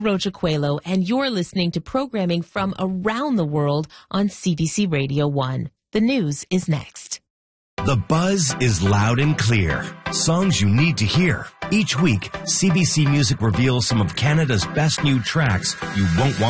Roja Coelho, and you're listening to programming from around the world on CBC Radio 1. The news is next. The buzz is loud and clear. Songs you need to hear. Each week, CBC Music reveals some of Canada's best new tracks you won't want